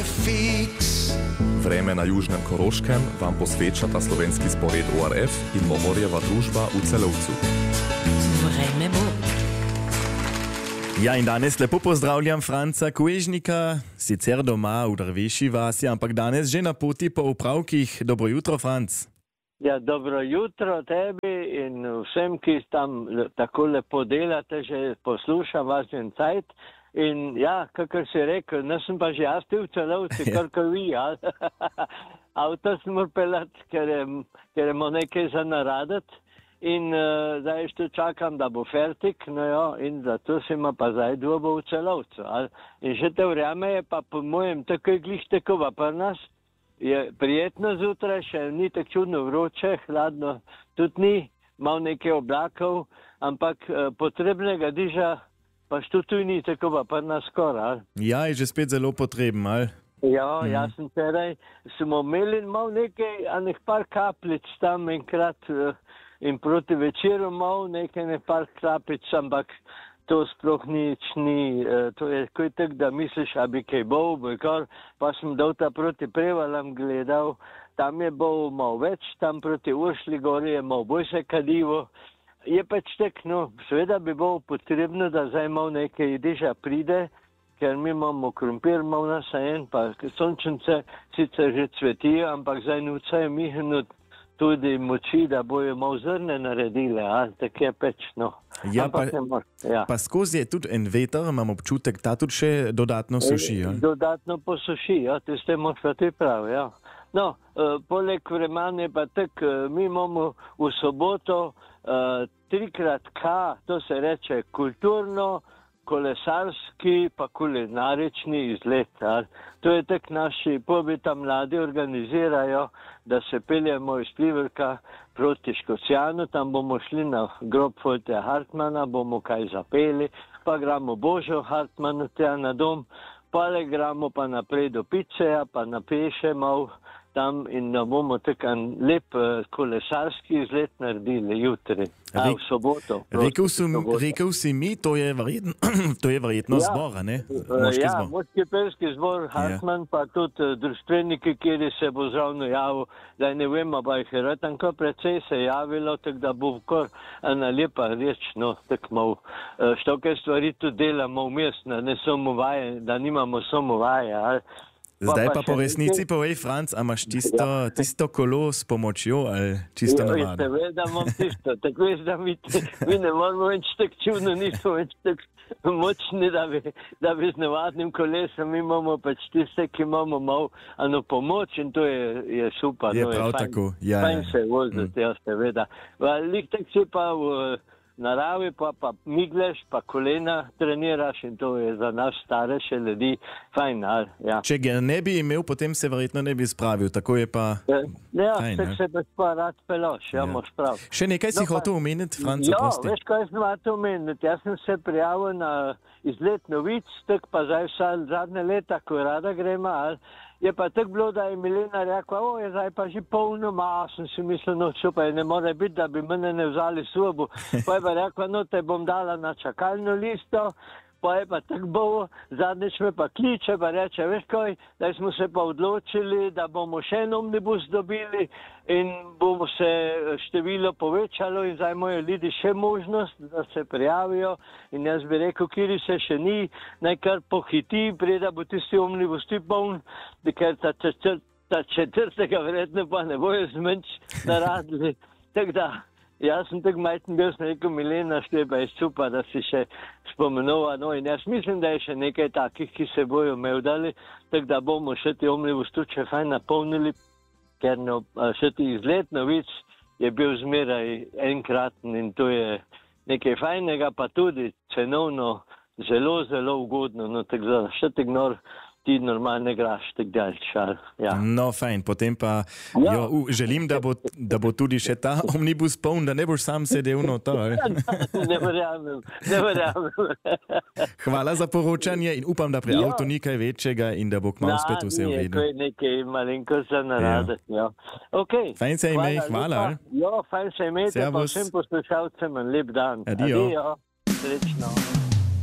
Vreme na južnem Koroškem vam posvečata slovenski spored ORF in Mohorjeva družba v Celovcu. Vreme bo. Ja, in danes lepo pozdravljam Franca Kuežnika, sicer doma v Drveši vasi, ampak danes že na poti po opravkih. Dobro jutro, Franc. Ja, dobro jutro tebi in vsem, ki tam tako lepo delate, že poslušam vas in cajt. In ja, kakor si rekel, nisem pa že jaz v Celovci, kakor vi, ja. Avto sem mora pelati, ker imamo nekaj za naraditi. In zdaj še čakam, da bo fertik, no jo, in zato si ima pa zdaj dvobo v Celovcu. In že te vreme je pa po mojem tako glih tekova pri nas. Je prijetno zjutraj, še ni tako čudno vroče, hladno tudi ni, malo nekaj oblakov, ampak potrebnega diža pa štutuj ni tako pa pri nas skoraj. Ja, je že spet zelo potreben, ali? Ja, jaz sem teraj, smo imeli malo nekaj, a nek par kaplic tam enkrat in proti večeru malo nekaj par kaplic, ampak to sploh nič ni, to je kaj tak, da misliš, a bi kaj bol, pa sem dal ta proti Prevalam gledal, tam je bol malo več, tam proti Uršli gori je malo bolj se kadivo. Je pač tak, no, seveda bi bilo potrebno, da zdaj malo nekaj diža pride, ker mi imamo krompir malo nasajen, pa sončence sicer že cvetijo, ampak zdaj nuca je mihno tudi moči, da bojo malo zrne naredile, tako je peč, no. Ja, pa skozi je tudi en veter, imam občutek, ta tudi še dodatno suši, ja? Dodatno posuši, ja, te ste možda ti pravi, ja. No, poleg vremena je pa tak, mi imamo v soboto 3x, to se reče kulturno, kolesarski pa kulinarični izlet. To je tak naši pobita mladi organizirajo, da se peljemo iz Plivrka proti Škocjanu, tam bomo šli na grob Folte Hartmana, bomo kaj zapeli, pa gramo Božo Hartmanu tja na dom, pa le gramo pa naprej do Piceja, pa napeše malo tam in bomo tako en lep kolesarski izlet naredili jutri, v soboto. Rekel si mi, to je verjetno zbor, ne? Moški zbor. Moški pelski zbor, Hartman, pa tudi društveniki, kjer se bo zravno javil, da ne vemo, pa jih je tanko precej se javilo, tako da bo kar ena lepa reč, no, tako malo, štoke stvari tudi delamo vmes, ne samo vaje, da nimamo samo vaje, Zdaj pa po resnici povej, Franc, a imaš tisto kolo s pomočjo ali čisto navadno? Ja, seveda imam tisto, tako veš, da mi ne moramo več tako čudno, nismo več tako močni, da bi z navadnim kolesom imamo pač tiste, ki imamo malo pomoč in to je super. Je prav tako, ja. Fajn se voziti, ja, seveda. Lik tak si pa v naravi pa migleš, pa kolena treniraš in to je za nas starejše ljudi fajn, ja. Če ga ne bi imel, potem se verjetno ne bi spravil, tako je pa ja, fajn, tako se bi pa rad peloš, ja, moš prav. Še nekaj si hotel omeniti, Franc, oprosti. Ja, veš, kaj sem hotel omeniti, jaz sem se prijavil na izlet Novic, tak pa zdaj zadnje leta, ko rada grema, je pa tako bilo, da je Milena rekla, je zdaj pa že polno, sem si mislil, no super, ne more biti, da bi mene ne vzali sobo. Pa je pa rekla, no te bom dala na čakalno listo, pa je pa tako bilo, zadnjič me pa kliče, pa reče, veš kaj, da smo se pa odločili, da bomo še en omnibus dobili in bomo se število povečalo in zdaj imajo ljudi še možnost, da se prijavijo in jaz bi rekel, kjer se še ni, naj kar pohiti, preda bo tisti omnibus ti poln, ker ta četrtega verjetno pa ne bojo zmenč naradili, tako da. Jaz sem tako majten bil, sem rekel, Milena, šteba je super, da si še spomenula, no in jaz mislim, da je še nekaj takih, ki se bojo mevdali, tako da bomo še ti omnibus tudi še fajn napolnili, ker še ti izlet Novic je bil zmeraj enkraten in to je nekaj fajnega, pa tudi cenovno zelo, zelo ugodno, no tako da še te gnor ti normalne graš, tako daljč, ja. No, fajn, potem pa želim, da bo tudi še ta omnibus poln, da ne boš sam sedel noter. Ne verjamem. Hvala za poročanje in upam, da pri avtu ni kaj večjega in da bo kmalu spet vse v redu. Nekaj malenkost za naraditi, ja. Okay. Fajn se imej, hvala. Jo, fajn se imejte, pa vsem poslušalcem en lep dan. Adijo. Srečno.